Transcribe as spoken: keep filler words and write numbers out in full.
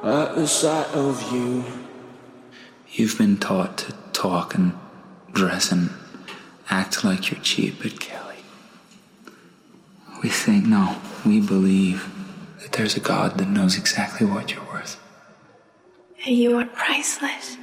at the sight of you. You've been taught to talk and dress and act like you're cheap at Kelly. We think, no, we believe that there's a God that knows exactly what you're worth. You are priceless.